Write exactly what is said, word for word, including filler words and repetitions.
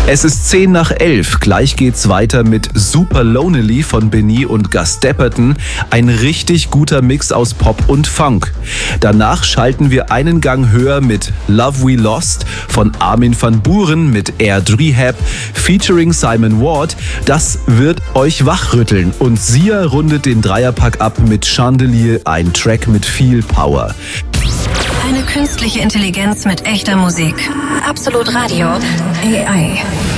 Es ist zehn nach elf. Gleich geht's weiter mit Super Lonely von Benny und Gus Dapperton. Ein richtig guter Mix aus Pop und Funk. Danach schalten wir einen Gang höher mit Love We Lost von Armin van Buuren mit Air Rehab featuring Simon Ward. Das wird euch wachrütteln. Und Sia rundet den Dreierpack ab mit Chandelier, ein Track mit viel Power. Eine künstliche Intelligenz mit echter Musik. Absolut Radio. A I.